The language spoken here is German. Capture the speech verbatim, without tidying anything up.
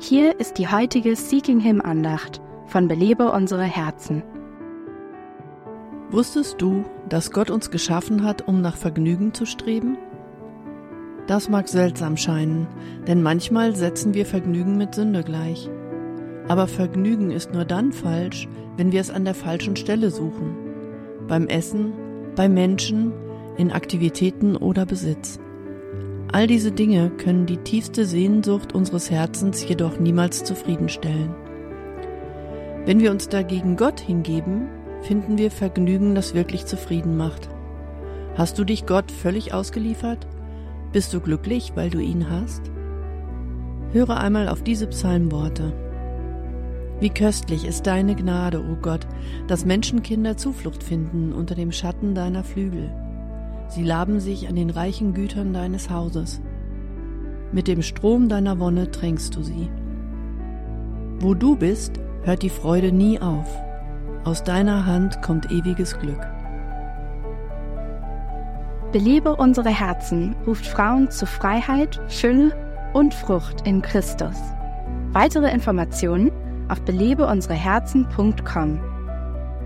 Hier ist die heutige Seeking Him Andacht von Belebe unsere Herzen. Wusstest du, dass Gott uns geschaffen hat, um nach Vergnügen zu streben? Das mag seltsam scheinen, denn manchmal setzen wir Vergnügen mit Sünde gleich. Aber Vergnügen ist nur dann falsch, wenn wir es an der falschen Stelle suchen. Beim Essen, bei Menschen, in Aktivitäten oder Besitz. All diese Dinge können die tiefste Sehnsucht unseres Herzens jedoch niemals zufriedenstellen. Wenn wir uns dagegen Gott hingeben, finden wir Vergnügen, das wirklich zufrieden macht. Hast du dich Gott völlig ausgeliefert? Bist du glücklich, weil du ihn hast? Höre einmal auf diese Psalmworte. Wie köstlich ist deine Gnade, o Gott, dass Menschenkinder Zuflucht finden unter dem Schatten deiner Flügel. Sie laben sich an den reichen Gütern deines Hauses. Mit dem Strom deiner Wonne tränkst du sie. Wo du bist, hört die Freude nie auf. Aus deiner Hand kommt ewiges Glück. Belebe unsere Herzen ruft Frauen zu Freiheit, Fülle und Frucht in Christus. Weitere Informationen auf belebe unsere herzen punkt com.